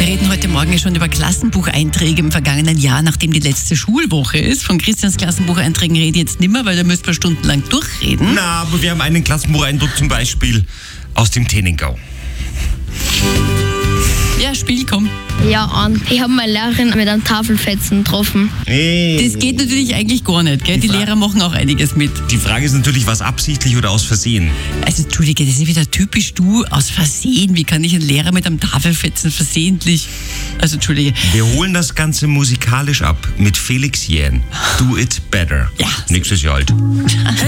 Wir reden heute Morgen schon über Klassenbucheinträge im vergangenen Jahr, nachdem die letzte Schulwoche ist. Von Christians Klassenbucheinträgen rede ich jetzt nimmer, weil da müsst wir stundenlang durchreden. Na, aber wir haben einen Klassenbucheindruck zum Beispiel aus dem Teningau. Ja, Spiel, komm. Ja, an. Ich habe meine Lehrerin mit einem Tafelfetzen getroffen. Das geht natürlich eigentlich gar nicht, gell? Die Lehrer machen auch einiges mit. Die Frage ist natürlich, was absichtlich oder aus Versehen? Also, Entschuldige, das ist wieder typisch du, aus Versehen. Wie kann ich einen Lehrer mit einem Tafelfetzen versehentlich? Also, Entschuldige. Wir holen das Ganze musikalisch ab mit Felix Jähn. Do It Better. Ja. Nächstes Jahr alt.